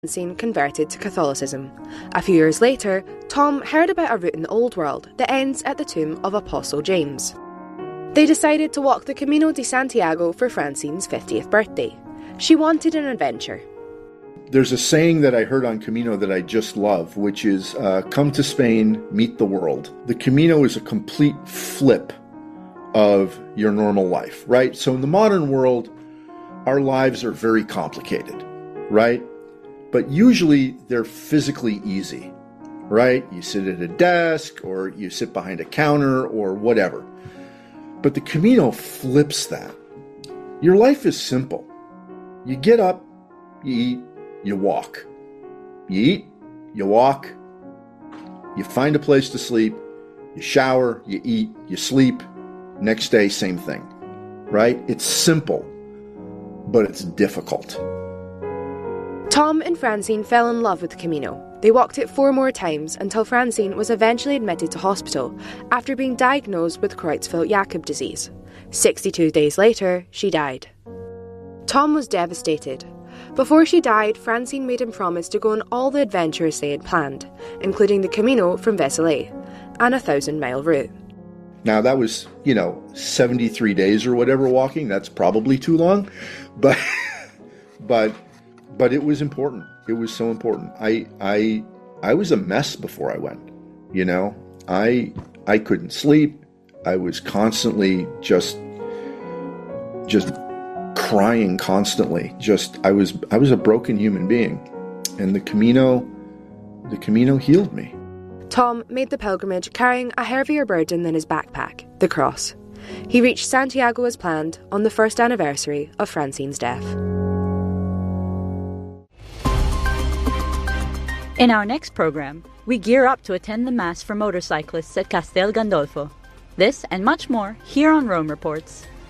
Francine converted to Catholicism. A few years later, Tom heard about a route in the Old World that ends at the tomb of Apostle James. They decided to walk the Camino de Santiago for Francine's 50th birthday. She wanted an adventure. There's a saying that I heard on Camino that I just love, which is, come to Spain, meet the world. The Camino is a complete flip of your normal life, right? So in the modern world, our lives are very complicated, right? But usually they're physically easy, right? You sit at a desk or you sit behind a counter or whatever. But the Camino flips that. Your life is simple. You get up, you eat, you walk. You eat, you walk, you find a place to sleep, you shower, you eat, you sleep. Next day, same thing, right? It's simple, but it's difficult. Tom and Francine fell in love with the Camino. They walked it 4 more times until Francine was eventually admitted to hospital after being diagnosed with Creutzfeldt-Jakob disease. 62 days later, she died. Tom was devastated. Before she died, Francine made him promise to go on all the adventures they had planned, including the Camino from Vézelay and a 1,000-mile route. Now that was, 73 days or whatever walking. That's probably too long, but it was important. It was so important. I was a mess before I went. I couldn't sleep. I was constantly just crying constantly. I was a broken human being, and the Camino healed me. Tom made the pilgrimage carrying a heavier burden than his backpack, the cross. He reached Santiago as planned on the first anniversary of Francine's death. In our next program, we gear up to attend the Mass for motorcyclists at Castel Gandolfo. This and much more here on Rome Reports.